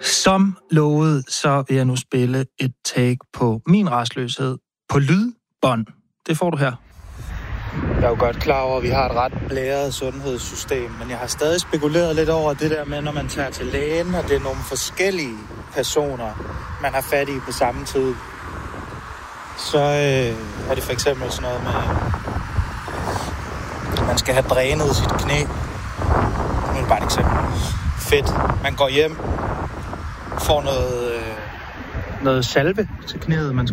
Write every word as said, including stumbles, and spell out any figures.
Som lovet, så vil jeg nu spille et take på min rastløshed på lydbånd. Det får du her. Jeg er jo godt klar over, at vi har et ret blæret sundhedssystem, men jeg har stadig spekuleret lidt over det der med, når man tager til lægen, og det er nogle forskellige personer, man har fat i på samme tid. Så øh, er det for eksempel sådan noget med, at man skal have drænet sit knæ. Nu er det bare et eksempel. Fedt. Man går hjem, får noget, øh, noget salve til knæet, man